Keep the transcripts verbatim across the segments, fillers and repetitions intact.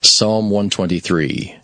Psalm one twenty-three.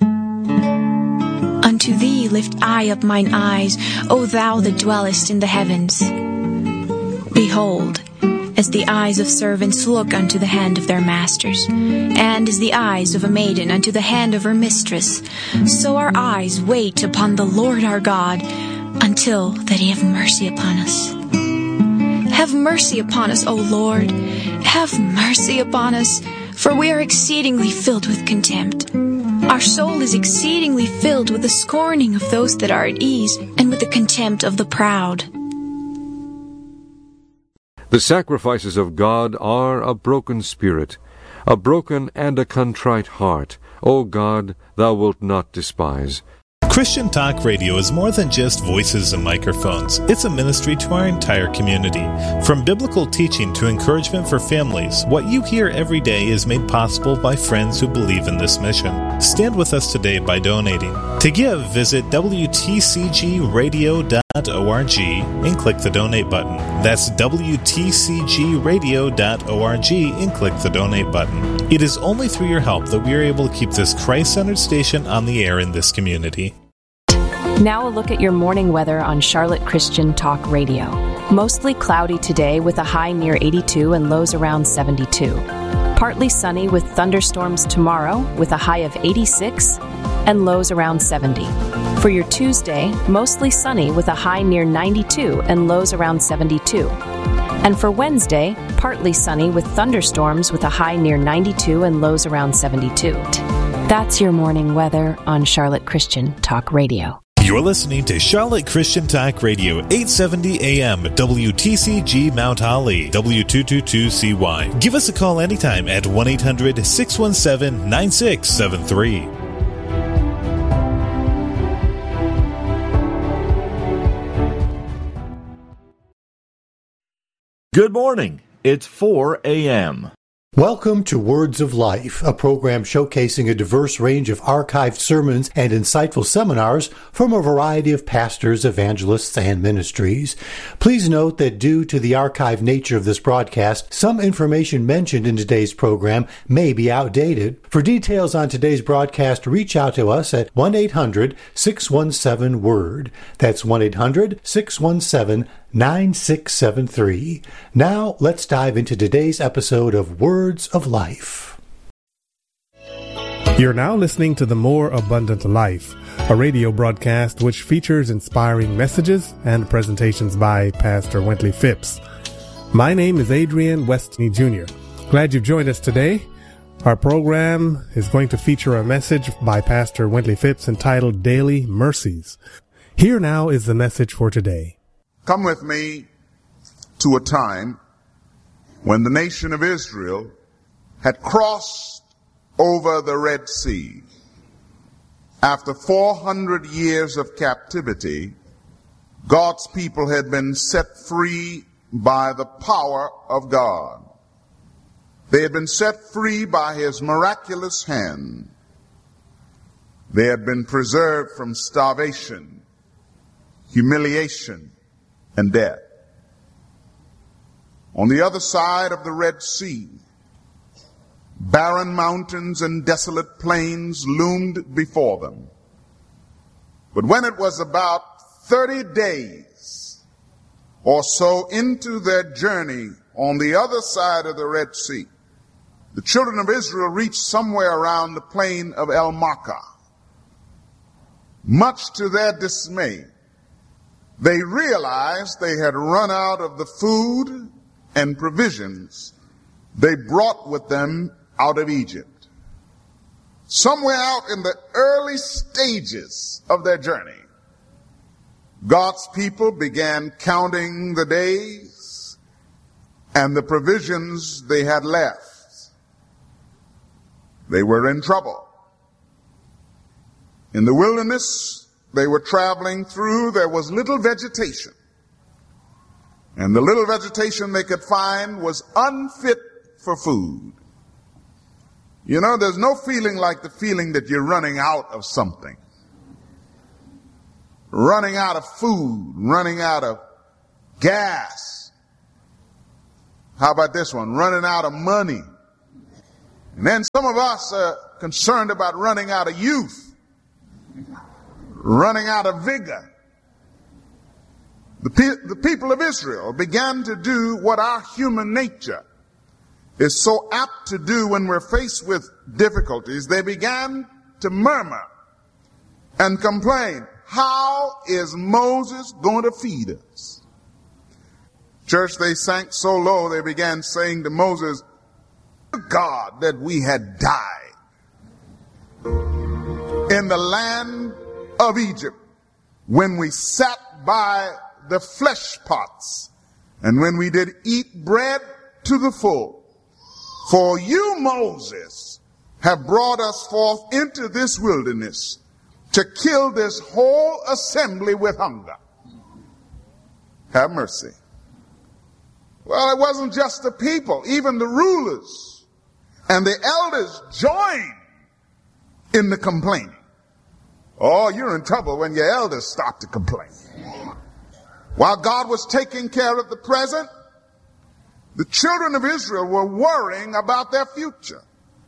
Unto thee lift I up mine eyes, O thou that dwellest in the heavens. Behold, as the eyes of servants look unto the hand of their masters, and as the eyes of a maiden unto the hand of her mistress, so our eyes wait upon the Lord our God, until that he have mercy upon us. Have mercy upon us, O Lord, have mercy upon us, for we are exceedingly filled with contempt. Our soul is exceedingly filled with the scorning of those that are at ease, and with the contempt of the proud. The sacrifices of God are a broken spirit, a broken and a contrite heart. O God, thou wilt not despise. Christian Talk Radio is more than just voices and microphones. It's a ministry to our entire community. From biblical teaching to encouragement for families, what you hear every day is made possible by friends who believe in this mission. Stand with us today by donating. To give, visit W T C G radio dot org and click the donate button. That's W T C G radio dot org and click the donate button. It is only through your help that we are able to keep this Christ-centered station on the air in this community. Now a look at your morning weather on Charlotte Christian Talk Radio. Mostly cloudy today with a high near eighty-two and lows around seventy-two. Partly sunny with thunderstorms tomorrow with a high of eighty-six and lows around seventy. For your Tuesday, mostly sunny with a high near ninety-two and lows around seventy-two. And for Wednesday, partly sunny with thunderstorms with a high near ninety-two and lows around seventy-two. That's your morning weather on Charlotte Christian Talk Radio. You're listening to Charlotte Christian Talk Radio, eight seventy A M, W T C G Mount Holly, W two twenty-two C Y. Give us a call anytime at one eight hundred six one seven nine six seven three. Good morning. It's four A M. Welcome to Words of Life, a program showcasing a diverse range of archived sermons and insightful seminars from a variety of pastors, evangelists, and ministries. Please note that due to the archived nature of this broadcast, some information mentioned in today's program may be outdated. For details on today's broadcast, reach out to us at one eight hundred six one seven word. That's one eight hundred six one seven nine six seven three. Now, let's dive into today's episode of Words of Life. You're now listening to The More Abundant Life, a radio broadcast which features inspiring messages and presentations by Pastor Wentley Phipps. My name is Adrian Westney Junior Glad you've joined us today. Our program is going to feature a message by Pastor Wentley Phipps entitled Daily Mercies. Here now is the message for today. Come with me to a time when the nation of Israel had crossed over the Red Sea. After four hundred years of captivity, God's people had been set free by the power of God. They had been set free by his miraculous hand. They had been preserved from starvation, humiliation, and death. On the other side of the Red Sea, barren mountains and desolate plains loomed before them. But when it was about thirty days or so into their journey on the other side of the Red Sea, the children of Israel reached somewhere around the plain of El Makkah. Much to their dismay, they realized they had run out of the food and provisions they brought with them out of Egypt. Somewhere out in the early stages of their journey, God's people began counting the days and the provisions they had left. They were in trouble. In the wilderness they were traveling through, there was little vegetation. And the little vegetation they could find was unfit for food. You know, there's no feeling like the feeling that you're running out of something. Running out of food, running out of gas. How about this one? Running out of money. And then some of us are concerned about running out of youth, running out of vigor. The, pe- the people of Israel began to do what our human nature is so apt to do when we're faced with difficulties. They began to murmur and complain. How is Moses going to feed us? Church, they sank so low they began saying to Moses, God, that we had died in the land of Egypt when we sat by the flesh pots and when we did eat bread to the full. For you, Moses, have brought us forth into this wilderness to kill this whole assembly with hunger. Have mercy. Well, it wasn't just the people, even the rulers and the elders joined in the complaining. Oh, you're in trouble when your elders start to complain. While God was taking care of the present, the children of Israel were worrying about their future.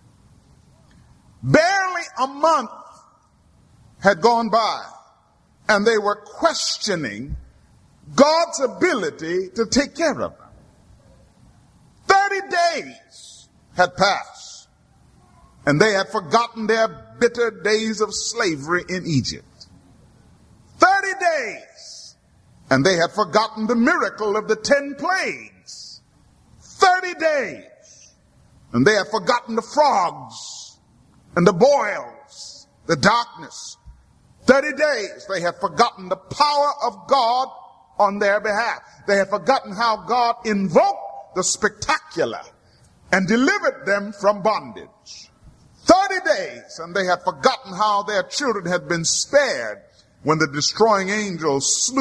Barely a month had gone by, and they were questioning God's ability to take care of them. Thirty days had passed, and they had forgotten their bitter days of slavery in Egypt. Thirty days, and they had forgotten the miracle of the ten plagues. Thirty days, and they had forgotten the frogs and the boils, the darkness. Thirty days, they had forgotten the power of God on their behalf. They had forgotten how God invoked the spectacular and delivered them from bondage. Thirty days, and they had forgotten how their children had been spared when the destroying angels slew